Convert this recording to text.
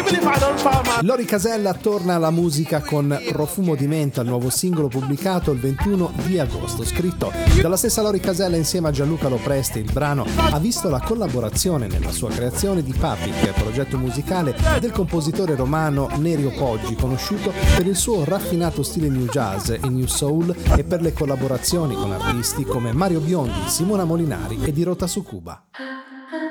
Lori Casella torna alla musica con Profumo di menta, il nuovo singolo pubblicato il 21 di agosto. Scritto dalla stessa Lori Casella insieme a Gianluca Lopresti, il brano ha visto la collaborazione nella sua creazione di Papik, progetto musicale del compositore romano Nerio Poggi, conosciuto per il suo raffinato stile new jazz e new soul e per le collaborazioni con artisti come Mario Biondi, Simona Molinari e Di Rota su Cuba.